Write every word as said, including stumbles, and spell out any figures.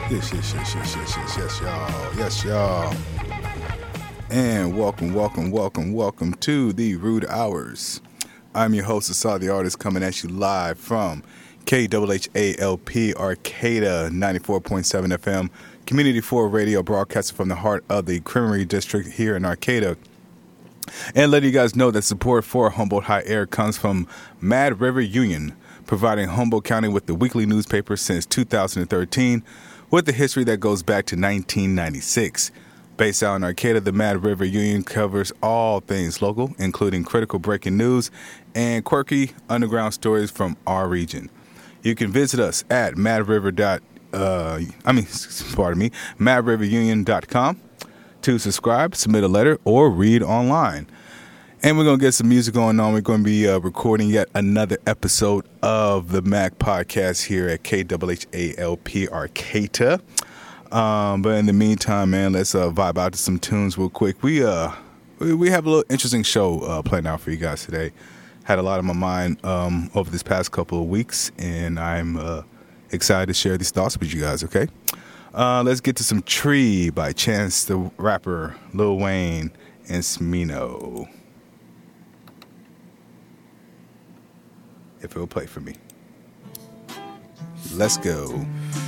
Yes, yes, yes, yes, yes, yes, yes, y'all. Yes, y'all. And welcome, welcome, welcome, welcome to the Rude Hours. I'm your host, Asad the Artist, coming at you live from K H H A L P Arcata ninety-four point seven F M, Community four Radio, broadcasting from the heart of the Creamery District here in Arcata. And letting you guys know that support for Humboldt High Air comes from Mad River Union, providing Humboldt County with the weekly newspaper since two thousand thirteen, with a history that goes back to nineteen ninety-six. Based out in Arcata, the Mad River Union covers all things local, including critical breaking news and quirky underground stories from our region. You can visit us at Mad River. Uh, I mean, pardon me, Mad River Union dot com to subscribe, submit a letter, or read online. And we're going to get some music going on. We're going to be uh, recording yet another episode of the Mac Podcast here at K H H A L P Arcata. Um, but in the meantime, man, let's uh, vibe out to some tunes real quick. We uh we, we have a little interesting show uh, planned out for you guys today. Had a lot on my mind um, over this past couple of weeks, and I'm uh, excited to share these thoughts with you guys, okay? Uh, let's get to some Tree by Chance the Rapper, Lil Wayne, and Smino. If it'll play for me. Let's go.